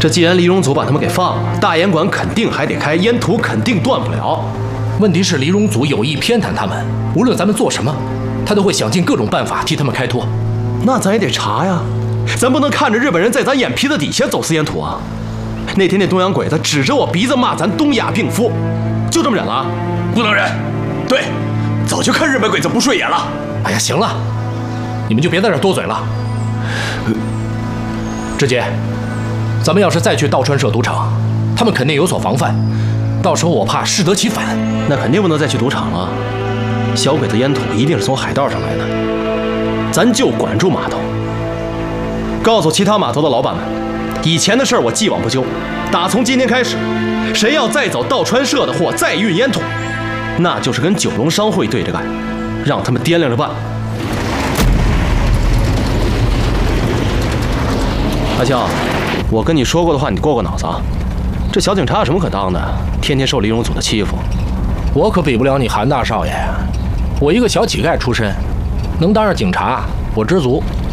这既然黎荣祖把他们给放了，大烟馆肯定还得开，烟土肯定断不了。 问题是黎荣祖有意偏袒他们，无论咱们做什么，他都会想尽各种办法替他们开脱。 那咱也得查呀，咱不能看着日本人在咱眼皮子底下走私烟土啊！那天那东洋鬼子指着我鼻子骂咱东亚病夫，就这么忍了？ 不能忍。对，早就看日本鬼子不顺眼了。 哎呀，行了，你们就别在这多嘴了。志杰，咱们要是再去道川社赌场，他们肯定有所防范，到时候我怕适得其反。 那肯定不能再去赌场了，小鬼子烟土一定是从海道上来的，咱就管住码头。告诉其他码头的老板们，以前的事儿我既往不咎，打从今天开始，谁要再走道川社的货，再运烟土，那就是跟九龙商会对着干，让他们掂量着办。阿笑，我跟你说过的话，你过过脑子啊！这小警察有什么可当的？天天受黎荣祖的欺负。 我可比不了你韩大少爷呀，我一个小乞丐出身，能当上警察，我知足。